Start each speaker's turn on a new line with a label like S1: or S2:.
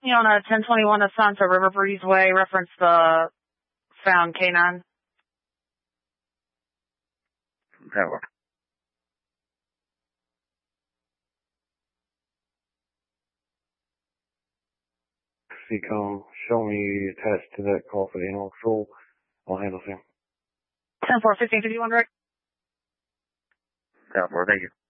S1: On a 1021 Asanta River Breeze Way, reference the found K9.
S2: Power. Seacom, show me attached to that call for the animal control. I'll handle him.
S1: 10-4, 1551 direct.
S2: 10-4, thank you.